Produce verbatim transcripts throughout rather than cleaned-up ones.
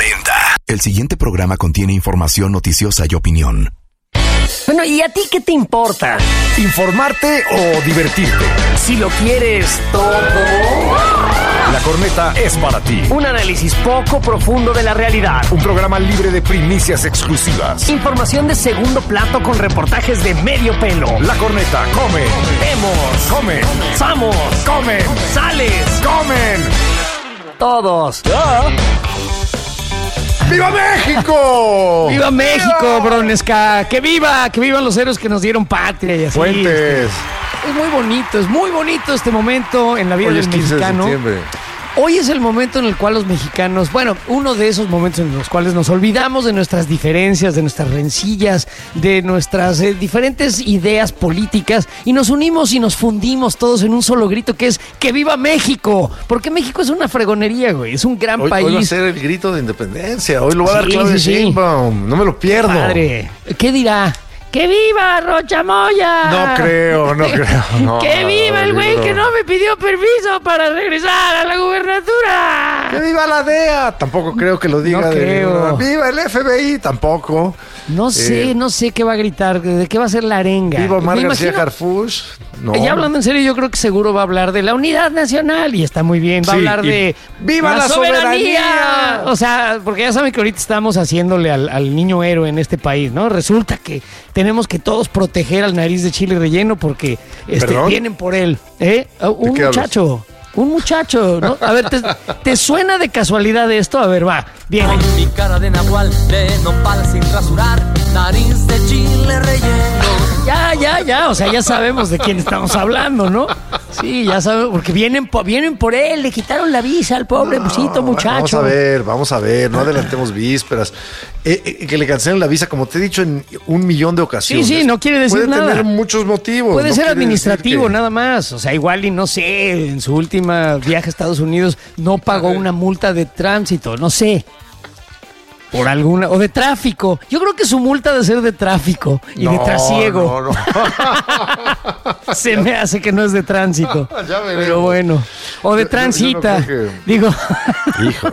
cuarenta. El siguiente programa contiene información noticiosa y opinión. Bueno, ¿y a ti qué te importa? ¿Informarte o divertirte? Si lo quieres todo. La Corneta es para ti. Un análisis poco profundo de la realidad. Un programa libre de primicias exclusivas. Información de segundo plato con reportajes de medio pelo. La Corneta come. Vemos. Come. Samos. Comen. Sales. Comen. Todos. ¿Ya? ¡Viva México! ¡Viva México, Bronesca! ¡Que viva! ¡Que vivan los héroes que nos dieron patria! Y así. Fuentes. Es muy bonito, es muy bonito este momento en la vida Hoy del es quince mexicano. de septiembre. Hoy es el momento en el cual los mexicanos, bueno, uno de esos momentos en los cuales nos olvidamos de nuestras diferencias, de nuestras rencillas, de nuestras eh, diferentes ideas políticas y nos unimos y nos fundimos todos en un solo grito que es ¡que viva México! Porque México es una fregonería, güey, es un gran hoy, país. Hoy va a ser el grito de independencia, hoy lo va a dar Sí, Claudia sí, sí. Sheinbaum, no me lo pierdo. Padre, ¿qué dirá? ¡Que viva Rocha Moya! No creo, no creo. No, ¡Que viva el güey no. que no me pidió permiso para regresar a la gubernatura! ¡Que viva la D E A! Tampoco creo que lo diga. No de creo. ninguna- ¡Viva el F B I! Tampoco. No sé, Eh, no sé qué va a gritar, de qué va a ser la arenga. ¡Viva Omar Me García imagino- Harfuch! No. Ya hablando en serio, yo creo que seguro va a hablar de la unidad nacional y está muy bien. Va Sí, a hablar y de ¡viva la soberanía! O sea, porque ya saben que ahorita estamos haciéndole al, al niño héroe en este país, ¿no? Resulta que tenemos que todos proteger al nariz de chile relleno porque este, ¿Perdón? vienen por él. ¿Eh? Uh, Un qué hablas? muchacho. Un muchacho, ¿no? A ver, ¿te, ¿te suena de casualidad esto? A ver, va, viene. Mi cara de nahual, de nopal sin rasurar, nariz de chile relleno. Ya, ya, ya, o sea, ya sabemos de quién estamos hablando, ¿no? Sí, ya sabemos, porque vienen, po- vienen por él, le quitaron la visa al pobre busito muchacho. Vamos a ver, vamos a ver, no adelantemos vísperas. Eh, eh, que le cancelen la visa, como te he dicho en un millón de ocasiones. Sí, sí, no quiere decir Puede nada. tener muchos motivos. Puede no ser quiere administrativo, decir que- nada más. O sea, igual y no sé, en su última viaje a Estados Unidos no pagó una multa de tránsito, no sé. Por alguna, o de tráfico. Yo creo que su multa debe ser de tráfico y de No, trasiego. no, no. Se me hace que no es de tránsito. Ya veremos. Pero bueno. O de Yo- yo- yo no transita. creo que- Digo, Hijo,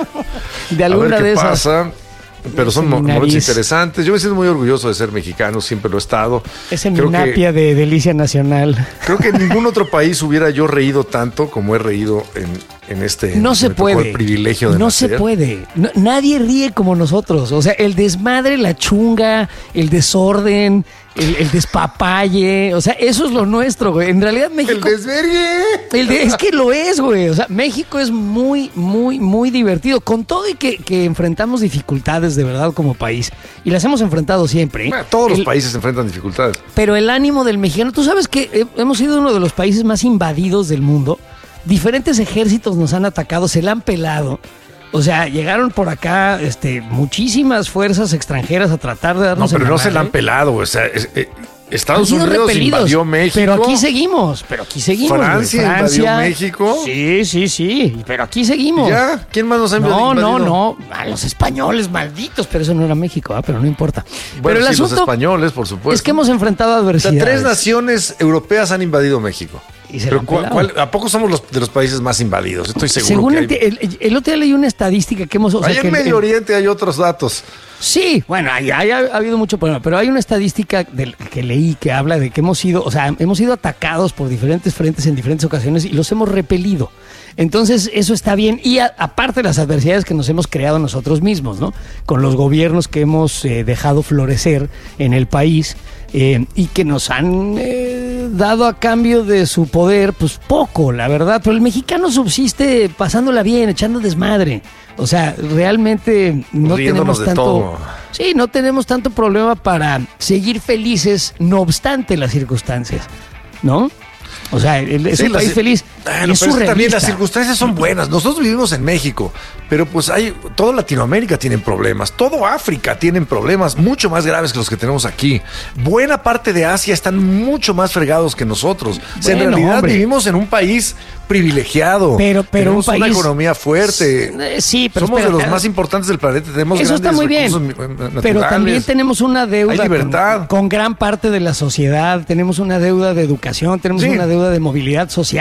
de a ver alguna qué de esas. pasa. Pero son Ese mo- mi momentos nariz. interesantes. Yo me siento muy orgulloso de ser mexicano, siempre lo he estado. Ese Creo que- minapia de delicia nacional. Creo que en ningún otro país hubiera yo reído tanto como he reído en, en este. No se me tocó puede. El privilegio de no nacer. se puede. No- nadie ríe como nosotros. O sea, el desmadre, la chunga, el desorden, el, el despapalle. O sea, eso es lo nuestro, güey. En realidad México... El desvergue. El de- es que lo es, güey. O sea, México es muy, muy, muy divertido. Con todo y que, que enfrentamos dificultades de verdad como país. Y las hemos enfrentado siempre. ¿eh? Bueno, todos los El- países enfrentan dificultades. Pero el ánimo del mexicano, tú sabes que eh, hemos sido uno de los países más invadidos del mundo. Diferentes ejércitos nos han atacado, se la han pelado. O sea, llegaron por acá este, muchísimas fuerzas extranjeras a tratar de No, darnos pero en la no se la han madre. pelado. O sea, es- eh, Han Estados sido Unidos repelidos, invadió México. pero aquí seguimos, pero aquí seguimos. güey. Francia invadió México. Sí, sí, sí, pero aquí seguimos. ¿Ya? ¿Quién más nos ha No, invadido? no, no, a los españoles malditos, pero eso no era México, ¿ah? Pero no importa. Bueno, pero el sí, los asunto españoles, por supuesto. es que hemos enfrentado O sea, adversidades. tres naciones europeas han invadido México. Y se la Pero han ¿cuál- pelado. cuál- ¿a poco somos los de los países más invadidos? Estoy seguro Según que hay. enti- el, el otro día leí una estadística que hemos... O sea, Allá que en el- Medio el- Oriente hay otros datos. Sí, bueno, hay, hay- ha habido mucho problema, pero hay una estadística del, que leí que habla de que hemos sido, o sea, hemos sido atacados por diferentes frentes en diferentes ocasiones y los hemos repelido. Entonces, eso está bien. Y a- aparte de las adversidades que nos hemos creado nosotros mismos, ¿no? Con los gobiernos que hemos eh, dejado florecer en el país eh, y que nos han eh, dado a cambio de su poder, pues poco, la verdad. Pero el mexicano subsiste pasándola bien, echando desmadre. O sea, realmente no Riéndonos tenemos de tanto... todo. Sí, no tenemos tanto problema para seguir felices, no obstante las circunstancias, ¿no? O sea, el- es Sí, un las- país feliz. Bueno, y es pero es que también las surrealista. circunstancias son buenas. Nosotros vivimos en México, pero pues hay toda Latinoamérica tiene problemas, todo África tienen problemas mucho más graves que los que tenemos aquí. Buena parte de Asia están mucho más fregados que nosotros. O sea, en Bueno, realidad hombre. vivimos en un país privilegiado. Pero- pero un tenemos una país- economía fuerte. Eh, sí, pero somos de espérate, los más importantes del planeta. Tenemos Eso está grandes muy bien, recursos mi- eh, naturales. pero también tenemos una deuda Hay con, libertad. con gran parte de la sociedad, tenemos una deuda de educación, tenemos Sí. una deuda de movilidad social, o sea,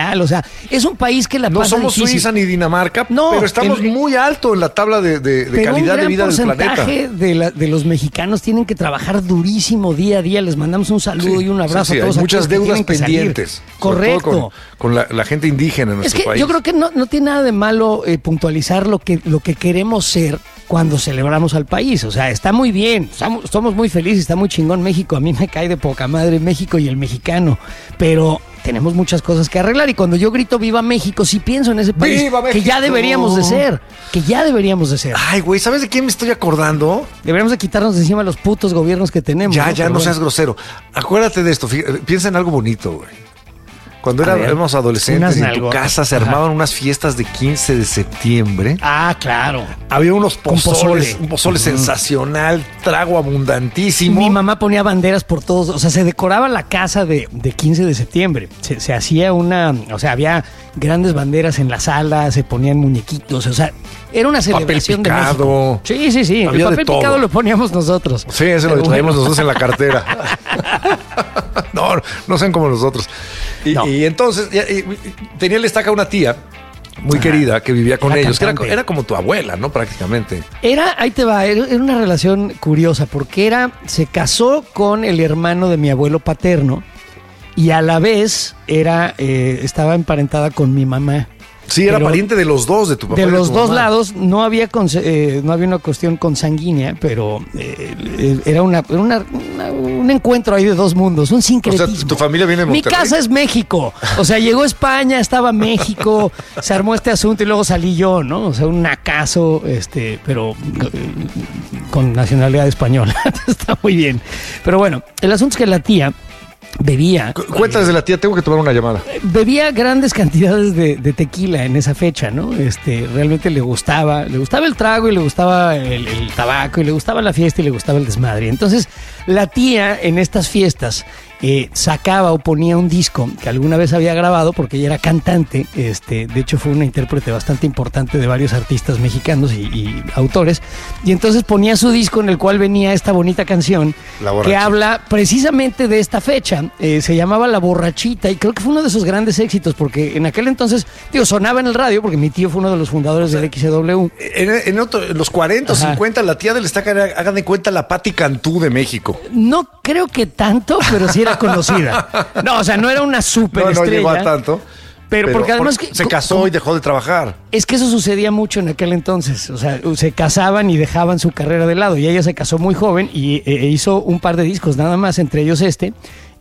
es un país que la No pasa somos difícil. Suiza ni Dinamarca, No, pero estamos el- muy alto en la tabla de, de- de Pero calidad un de gran vida del planeta. porcentaje de, la- de los mexicanos tienen que trabajar durísimo día a día. Les mandamos un saludo Sí, y un abrazo sí, sí, a todos hay muchas aquellos que deudas tienen que salir. pendientes. sobre Correcto. todo Con, con la, la gente indígena en Es nuestro que país. yo creo que no, no tiene nada de malo eh, puntualizar lo que, lo que queremos ser cuando celebramos al país. O sea, está muy bien, somos, somos muy felices, está muy chingón México. A mí me cae de poca madre México y el mexicano, pero tenemos muchas cosas que arreglar. Y cuando yo grito Viva México, sí pienso en ese país ¡Viva que ya México! deberíamos de ser, que ya deberíamos de ser. Ay, güey, ¿sabes de quién me estoy acordando? Deberíamos de quitarnos de encima los putos gobiernos que tenemos. Ya, ¿no? ya, Pero no bueno. seas grosero. Acuérdate de esto, fí- piensa en algo bonito, güey. Cuando A era- ver, éramos adolescentes unas y en tu nalgotas. casa se Ajá. armaban unas fiestas de quince de septiembre. Ah, claro. Había unos Con pozoles, pozole. un pozole sensacional, trago abundantísimo. Mi mamá ponía banderas por todos, o sea, se decoraba la casa de, de quince de septiembre. Se, se hacía una, o sea, había grandes banderas en la sala, se ponían muñequitos, o sea, era una celebración de picado. México. Sí, sí, sí. Había El de papel todo. picado lo poníamos nosotros. Sí, ese lo Pero traíamos bueno. nosotros en la cartera. no, no sean como nosotros. Y, No. y entonces ya, y- y tenía el estaca una tía muy Ajá. querida que vivía con Era ellos, que era, cantante. era como tu abuela, ¿no? Prácticamente. Era, ahí te va, era, era una relación curiosa porque era, se casó con el hermano de mi abuelo paterno y a la vez era, eh, estaba emparentada con mi mamá. Sí, era Pero pariente de los dos, de tu papá. y De los tu dos mamá. lados no había conse- eh, no había una cuestión consanguínea, pero eh, eh, era una, era una- una- un encuentro ahí de dos mundos, un sincretismo. O sea, tu familia viene de Mi Monterrey. casa es México. O sea, llegó España, estaba México, se armó este asunto y luego salí yo, ¿no? O sea, un nacazo, este, pero eh, con nacionalidad española. Está muy bien. Pero bueno, el asunto es que la tía bebía. Cu- Cuéntales de la tía, tengo que tomar una llamada. Bebía grandes cantidades de, de tequila en esa fecha, ¿no? Este, realmente le gustaba, le gustaba el trago y le gustaba el, el tabaco y le gustaba la fiesta y le gustaba el desmadre. Entonces, la tía en estas fiestas eh, sacaba o ponía un disco que alguna vez había grabado porque ella era cantante, este, de hecho fue una intérprete bastante importante de varios artistas mexicanos y, y autores, y entonces ponía su disco en el cual venía esta bonita canción La que borrachita. habla precisamente de esta fecha. Eh, se llamaba La Borrachita y creo que fue uno de sus grandes éxitos porque en aquel entonces, digo, sonaba en el radio porque mi tío fue uno de los fundadores del X C W. En, en otro- en los cuarenta o Ajá. cincuenta, la tía del estaca era, hagan de cuenta, la Patti Cantú de México. No creo que tanto, pero sí era conocida. No, o sea, no era una No, superestrella. no llegó a tanto. Pero porque además que- se co- casó como- y dejó de trabajar. Es que eso sucedía mucho en aquel entonces. O sea, se casaban y dejaban su carrera de lado. Y ella se casó muy joven y eh, hizo un par de discos nada más, entre ellos este,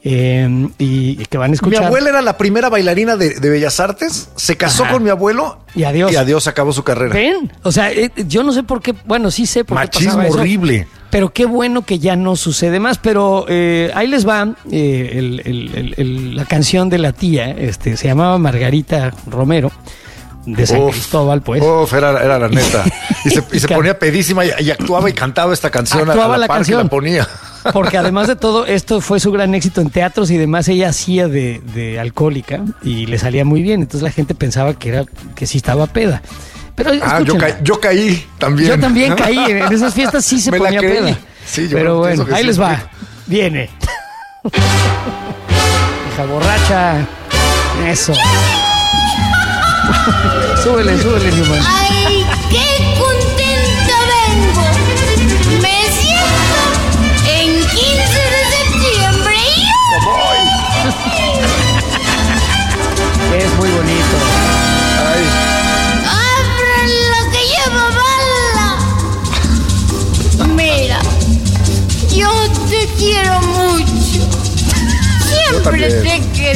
eh, y, y que van a Mi escuchar. abuela era la primera bailarina de, de Bellas Artes, se casó Ajá. con mi abuelo Y adiós. y adiós acabó su carrera. ¿Ven? O sea, eh, yo no sé por qué, bueno, sí sé por qué Machismo pasaba eso, horrible. pero qué bueno que ya no sucede más. Pero eh, ahí les va eh, el- el- el- el- la canción de la tía, este, se llamaba Margarita Romero, de San Uf, Cristóbal, pues. Uf, era, era la neta. Y se, y se Ca- ponía pedísima y, y actuaba y cantaba esta canción a- Actuaba a la, la par que canción. la ponía. Porque además de todo, esto fue su gran éxito en teatros y demás. Ella hacía de, de alcohólica y le salía muy bien. Entonces la gente pensaba que era que sí estaba peda. Pero Ah, yo, escúchenla. ca- yo caí también. Yo también caí. En esas fiestas sí se Me la ponía creí. peda. Sí, yo Pero pienso bueno, que ahí sí. les va. Viene. Hija borracha. Eso. súbele, súbele, Newman. ¡Ay, qué contenta vengo! Me siento en quince de septiembre y Es muy bonito. abran lo que lleva bala. Mira, yo te quiero mucho. Siempre también. te he querido.